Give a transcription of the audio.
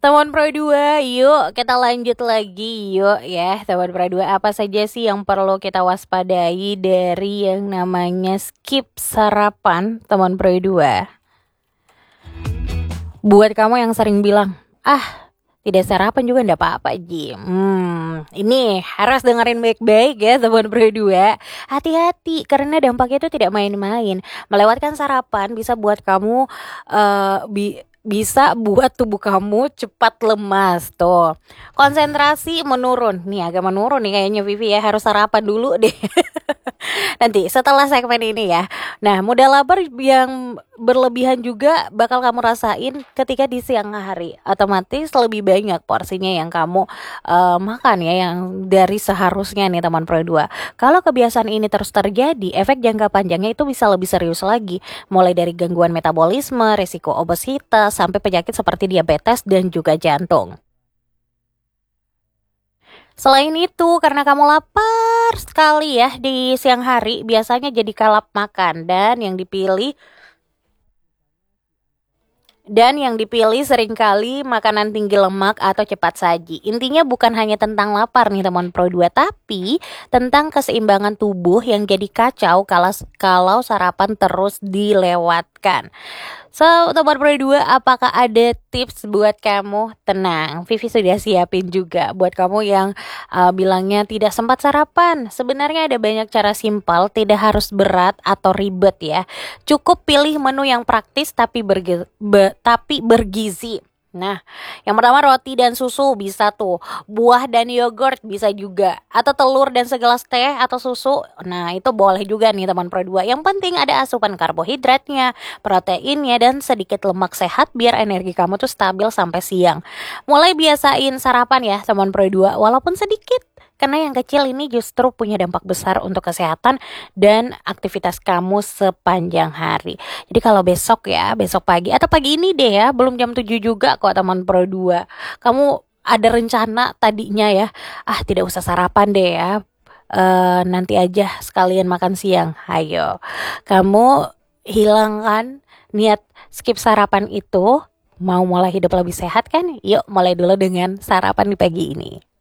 Teman Pro 2, yuk kita lanjut lagi yuk ya. Teman Pro 2, apa saja sih yang perlu kita waspadai dari yang namanya skip sarapan teman Pro 2? Buat kamu yang sering bilang, tidak sarapan juga ndak apa-apa Ji. Ini harus dengerin baik-baik ya teman Pro 2. Hati-hati karena dampaknya itu tidak main-main. Melewatkan sarapan bisa buat kamu bisa buat tubuh kamu cepat lemas tuh. Konsentrasi menurun. Nih agak menurun nih kayaknya Vivi ya, harus sarapan dulu deh. Nanti setelah segmen ini ya. Nah, mudah lapar yang berlebihan juga bakal kamu rasain ketika di siang hari. Otomatis lebih banyak porsinya yang kamu makan ya, yang dari seharusnya nih teman Pro 2. Kalau kebiasaan ini terus terjadi, efek jangka panjangnya itu bisa lebih serius lagi. Mulai dari gangguan metabolisme, risiko obesitas, sampai penyakit seperti diabetes dan juga jantung. Selain itu, karena kamu lapar sekali ya di siang hari, biasanya jadi kalap makan dan yang dipilih seringkali makanan tinggi lemak atau cepat saji. Intinya bukan hanya tentang lapar nih teman Pro 2, tapi tentang keseimbangan tubuh yang jadi kacau kalau sarapan terus dilewatkan. So, teman Pro 2, apakah ada tips buat kamu? Tenang, Vivi sudah siapin juga buat kamu yang bilangnya tidak sempat sarapan. Sebenarnya ada banyak cara simpel, tidak harus berat atau ribet ya. Cukup pilih menu yang praktis tapi bergizi. Nah, yang pertama roti dan susu bisa tuh, buah dan yogurt bisa juga, atau telur dan segelas teh atau susu. Nah, itu boleh juga nih teman Pro 2. Yang penting ada asupan karbohidratnya, proteinnya, dan sedikit lemak sehat biar energi kamu tuh stabil sampai siang. Mulai biasain sarapan ya teman Pro 2, walaupun sedikit. Karena yang kecil ini justru punya dampak besar untuk kesehatan dan aktivitas kamu sepanjang hari. Jadi kalau besok pagi atau pagi ini deh ya, belum jam 7 juga kok teman Pro 2. Kamu ada rencana tadinya ya, tidak usah sarapan deh ya. Nanti aja sekalian makan siang. Ayo, kamu hilangkan niat skip sarapan itu. Mau mulai hidup lebih sehat kan? Yuk mulai dulu dengan sarapan di pagi ini.